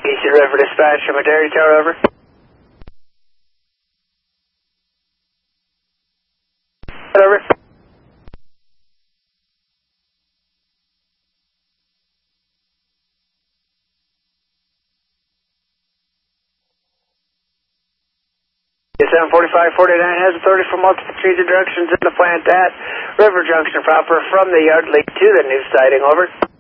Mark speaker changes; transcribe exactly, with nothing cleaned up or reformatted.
Speaker 1: Eastern River Dispatch from a dairy tower, over. Over. seven forty-five forty-nine has authority for multiple change of directions in the plant at River Junction proper from the Yardley to the new siding, over.